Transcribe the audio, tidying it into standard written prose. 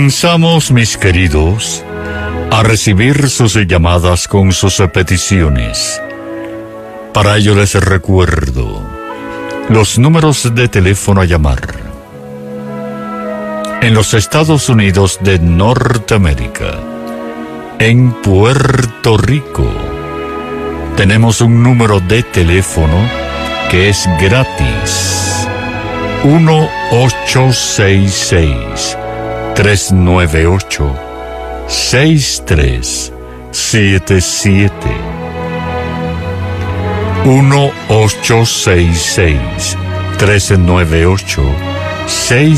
Comenzamos, mis queridos, a recibir sus llamadas con sus peticiones. Para ello les recuerdo los números de teléfono a llamar. En los Estados Unidos de Norteamérica, en Puerto Rico, tenemos un número de teléfono que es gratis. 1-866-398-6377. 1-866-398-6377.